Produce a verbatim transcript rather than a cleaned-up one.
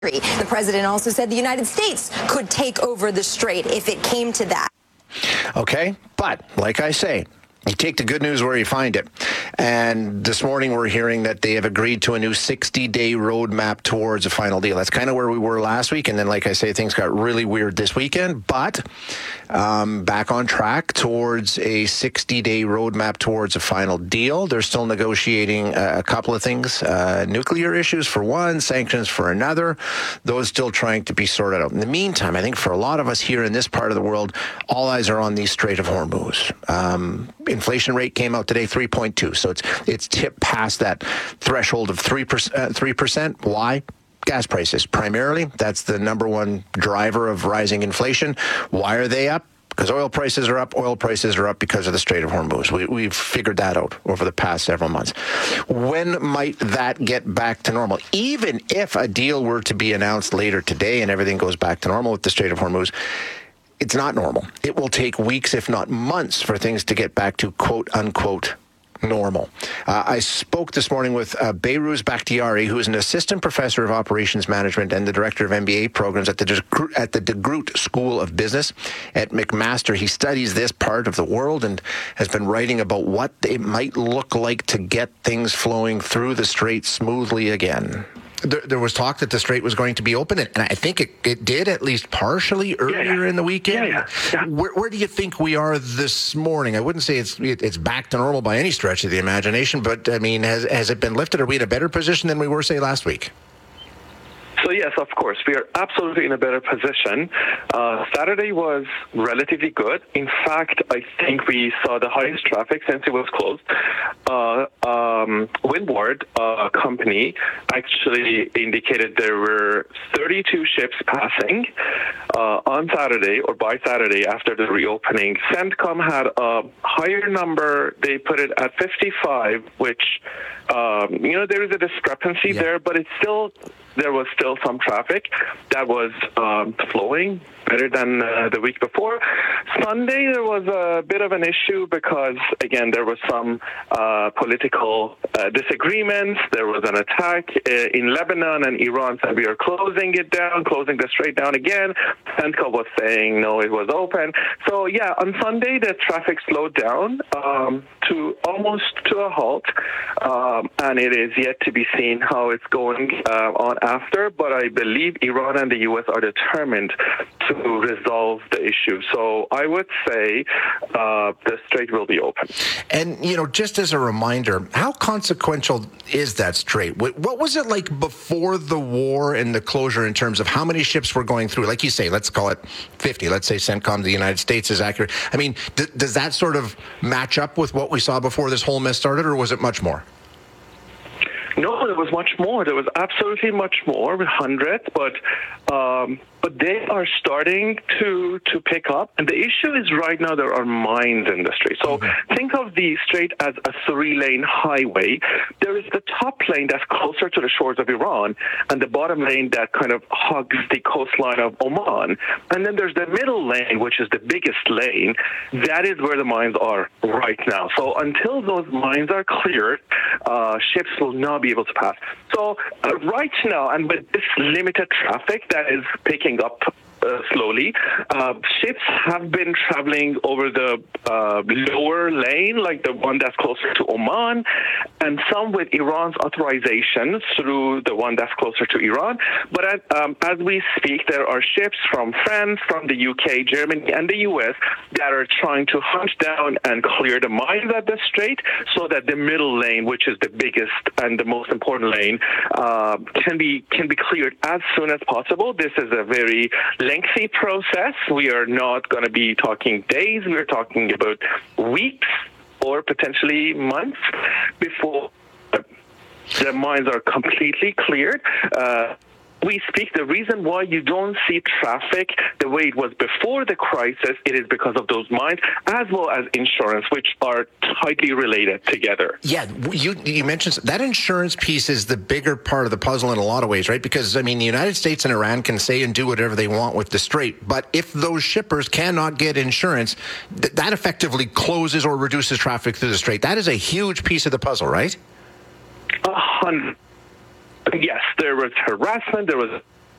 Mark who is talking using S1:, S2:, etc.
S1: The president also said the United States could take over the strait if it came to that.
S2: Okay, but like I say, you take the good news where you find it. And this morning we're hearing that they have agreed to a new sixty-day roadmap towards a final deal. That's kind of where we were last week. And then, like I say, things got really weird this weekend. But um, back on track towards a sixty-day roadmap towards a final deal. They're still negotiating a, a couple of things. Uh, nuclear issues for one, sanctions for another. Those still trying to be sorted out. In the meantime, I think for a lot of us here in this part of the world, all eyes are on the Strait of Hormuz. Um, inflation rate came out today, three point two. So it's it's tipped past that threshold of three percent. Uh, three percent. Why? Gas prices, primarily. That's the number one driver of rising inflation. Why are they up? Because oil prices are up. Oil prices are up because of the Strait of Hormuz. We, we've figured that out over the past several months. When might that get back to normal? Even if a deal were to be announced later today and everything goes back to normal with the Strait of Hormuz, it's not normal. It will take weeks, if not months, for things to get back to quote unquote normal. Uh, I spoke this morning with uh, Behrooz Bakhtiari, who is an assistant professor of operations management and the director of M B A programs at the De Groot, at the De Groot School of Business at McMaster. He studies this part of the world and has been writing about what it might look like to get things flowing through the strait smoothly again. There, there was talk that the strait was going to be open, and I think it, it did, at least partially, earlier
S3: yeah, yeah.
S2: in the weekend.
S3: Yeah, yeah, yeah.
S2: Where, where do you think we are this morning? I wouldn't say it's it, it's back to normal by any stretch of the imagination, but, I mean, has, has it been lifted? Are we in a better position than we were, say, last week?
S3: So, yes, of course, we are absolutely in a better position. Uh, Saturday was relatively good. In fact, I think we saw the highest traffic since it was closed. Uh, um, Windward uh, company actually indicated there were thirty-two ships passing uh, on Saturday or by Saturday after the reopening. CENTCOM had a higher number. They put it at fifty-five, which, um, you know, there is a discrepancy yeah. there, but it's still... There was still some traffic that was um, flowing better than uh, the week before. Sunday, there was a bit of an issue because, again, there was some uh, political uh, disagreements. There was an attack uh, in Lebanon, and Iran said we are closing it down, closing the strait down again. CENTCOM was saying, no, it was open. So, yeah, on Sunday, the traffic slowed down um, to almost to a halt, um, and it is yet to be seen how it's going uh, on after, but I believe Iran and the U S are determined to resolve the issue. So I would say uh, the strait will be open.
S2: And, you know, just as a reminder, how consequential is that strait? What was it like before the war and the closure in terms of how many ships were going through? Like you say, let's call it fifty. Let's say CENTCOM, the United States, is accurate. I mean, d- does that sort of match up with what we saw before this whole mess started, or was it much more?
S3: No, there was much more. There was absolutely much more, hundreds, but um, but they are starting to to pick up. And the issue is right now there are mines in the strait. So mm-hmm. think of the strait as a three-lane highway. There is the top lane that's closer to the shores of Iran, and the bottom lane that kind of hugs the coastline of Oman. And then there's the middle lane, which is the biggest lane. That is where the mines are right now. So until those mines are cleared, uh, ships will not be able to pass. So uh, right now, and with this limited traffic that is picking up uh, slowly, uh, ships have been traveling over the uh, lower lane, like the one that's closer to Oman, and some with Iran's authorization through the one that's closer to Iran. But as, um, as we speak, there are ships from France, from the U K, Germany, and the U S that are trying to hunt down and clear the mines at the strait so that the middle lane, which is the biggest and the most important lane, uh, can be can be cleared as soon as possible. This is a very lengthy process. We are not going to be talking days. We're talking about weeks or potentially months before the mines are completely cleared. Uh, we speak, the reason why you don't see traffic the way it was before the crisis, it is because of those mines, as well as insurance, which are tightly related together.
S2: Yeah, you you mentioned that insurance piece is the bigger part of the puzzle in a lot of ways, right? Because, I mean, the United States and Iran can say and do whatever they want with the strait, but if those shippers cannot get insurance, th- that effectively closes or reduces traffic through the strait. That is a huge piece of the puzzle, right?
S3: A hundred. Yes, there was harassment, there was